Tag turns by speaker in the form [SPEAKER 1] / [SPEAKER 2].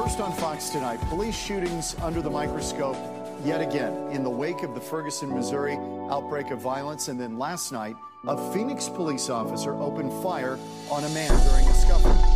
[SPEAKER 1] First on Fox tonight, police shootings under the microscope yet again in the wake of the Ferguson, Missouri outbreak of violence. And then last night, a Phoenix police officer opened fire on a man during a scuffle.